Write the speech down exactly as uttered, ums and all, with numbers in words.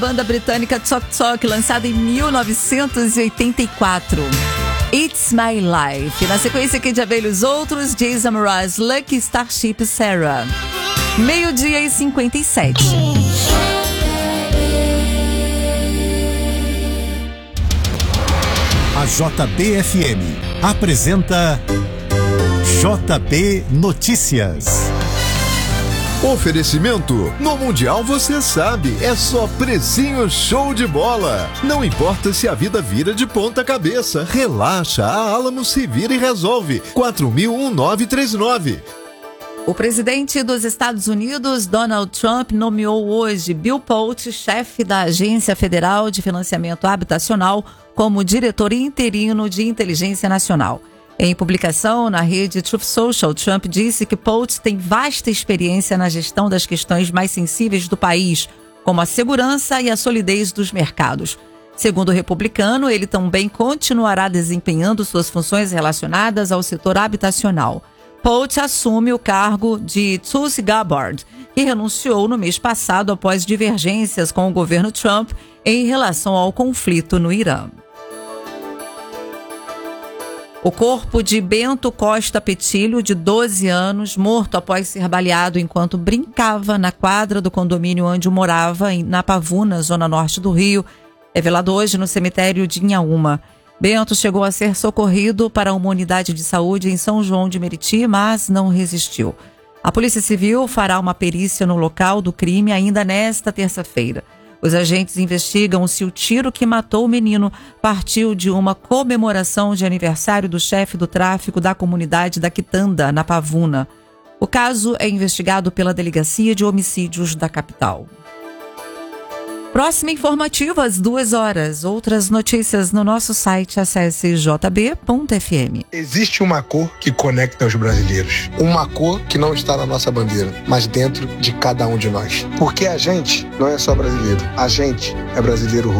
Banda britânica Tok Tok, lançada em mil novecentos e oitenta e quatro. It's My Life. Na sequência, Kid Abelha e os outros, Jason Mraz, Lucky, Starship, Sarah. Meio-dia e cinquenta e sete. A J B F M apresenta J B Notícias. Oferecimento: no Mundial você sabe, é só precinho show de bola. Não importa se a vida vira de ponta cabeça, relaxa, a Alamo se vira e resolve. quatro mil nove três nove. O presidente dos Estados Unidos, Donald Trump, nomeou hoje Bill Pulte, chefe da Agência Federal de Financiamento Habitacional, como diretor interino de Inteligência Nacional. Em publicação na rede Truth Social, Trump disse que Pulte tem vasta experiência na gestão das questões mais sensíveis do país, como a segurança e a solidez dos mercados. Segundo o republicano, ele também continuará desempenhando suas funções relacionadas ao setor habitacional. Pulte assume o cargo de Tulsi Gabbard, que renunciou no mês passado após divergências com o governo Trump em relação ao conflito no Irã. O corpo de Bento Costa Petilho, de doze anos, morto após ser baleado enquanto brincava na quadra do condomínio onde morava, na Pavuna, zona norte do Rio, é velado hoje no cemitério de Inhaúma. Bento chegou a ser socorrido para uma unidade de saúde em São João de Meriti, mas não resistiu. A Polícia Civil fará uma perícia no local do crime ainda nesta terça-feira. Os agentes investigam se o tiro que matou o menino partiu de uma comemoração de aniversário do chefe do tráfico da comunidade da Quitanda, na Pavuna. O caso é investigado pela Delegacia de Homicídios da capital. Próxima informativa às duas horas. Outras notícias no nosso site. Acesse j b ponto f m. Existe uma cor que conecta os brasileiros. Uma cor que não está na nossa bandeira, mas dentro de cada um de nós. Porque a gente não é só brasileiro. A gente é brasileiro